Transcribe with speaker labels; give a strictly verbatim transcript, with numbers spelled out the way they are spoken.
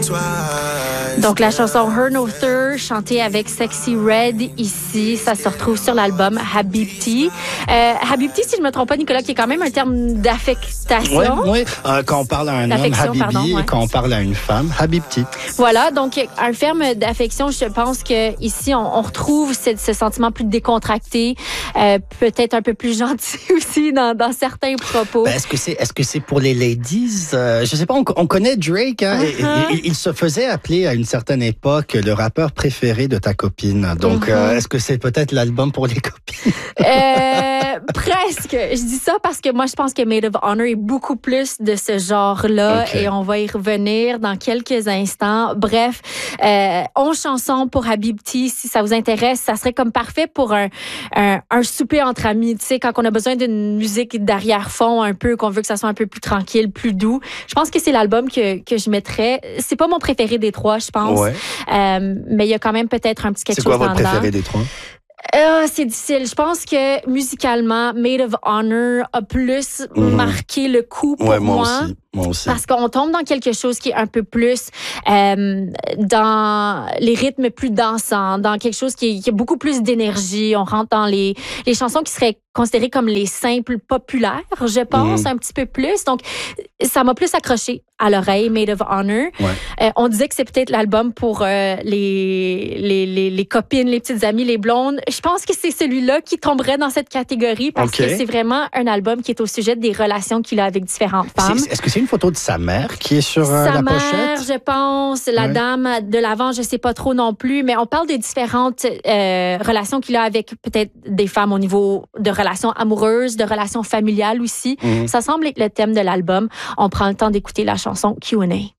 Speaker 1: Donc, la chanson Her No Third, chantée avec Sexy Red ici, ça se retrouve sur l'album Habibti. Euh, Habibti, si je ne me trompe pas, Nicolas, qui est quand même un terme d'affectation.
Speaker 2: Oui, oui. Euh, quand on parle à un homme, Habibi,
Speaker 1: pardon, ouais.
Speaker 2: Et quand on parle à une femme, Habibti.
Speaker 1: Voilà, donc un terme d'affection, je pense que ici on, on retrouve ce, ce sentiment plus décontracté, euh, peut-être un peu plus gentil aussi dans, dans certains propos.
Speaker 2: Ben, est-ce que c'est est-ce que c'est pour les ladies? Euh, je sais pas, on, on connaît Drake, hein, uh-huh. et, et, et, il se faisait appeler à une certaine époque le rappeur préféré de ta copine. Donc, uh-huh. euh, est-ce que c'est peut-être l'album pour les copines?
Speaker 1: euh, presque. Je dis ça parce que moi, je pense que Maid of Honor est beaucoup plus de ce genre-là, okay. Et on va y revenir dans quelques instants. Bref, euh, onze chansons pour Habibti. Si ça vous intéresse, ça serait comme parfait pour un, un, un souper entre amis. Tu sais, quand on a besoin d'une musique d'arrière-fond un peu, qu'on veut que ça soit un peu plus tranquille, plus doux. Je pense que c'est l'album que, que je mettrais. C'est pas mon préféré des trois, je pense. Ouais. Euh, mais il y a quand même peut-être un petit quelque
Speaker 2: c'est
Speaker 1: chose
Speaker 2: quoi
Speaker 1: dans
Speaker 2: votre préféré des trois?
Speaker 1: Euh, c'est difficile. Je pense que musicalement, Maid of Honor a plus mmh. marqué le coup pour
Speaker 2: ouais, moi.
Speaker 1: moi.
Speaker 2: Aussi. Moi aussi.
Speaker 1: Parce qu'on tombe dans quelque chose qui est un peu plus euh, dans les rythmes plus dansants, dans quelque chose qui, est, qui a beaucoup plus d'énergie. On rentre dans les, les chansons qui seraient considérées comme les simples populaires, je pense, mmh. un petit peu plus. Donc, ça m'a plus accroché à l'oreille, Maid of Honor.
Speaker 2: Ouais.
Speaker 1: Euh, on disait que c'est peut-être l'album pour euh, les, les, les, les copines, les petites amies, les blondes. Je pense que c'est celui-là qui tomberait dans cette catégorie parce okay. que c'est vraiment un album qui est au sujet des relations qu'il a avec différentes femmes.
Speaker 2: C'est, est-ce que c'est une photo de sa mère qui est sur euh,
Speaker 1: sa
Speaker 2: la
Speaker 1: mère,
Speaker 2: pochette?
Speaker 1: Je pense. La
Speaker 2: ouais.
Speaker 1: dame de l'avant, je sais pas trop non plus, mais on parle des différentes euh, relations qu'il a avec peut-être des femmes au niveau de relations amoureuses, de relations familiales aussi. Mm-hmm. Ça semble être le thème de l'album. On prend le temps d'écouter la chanson Q and A.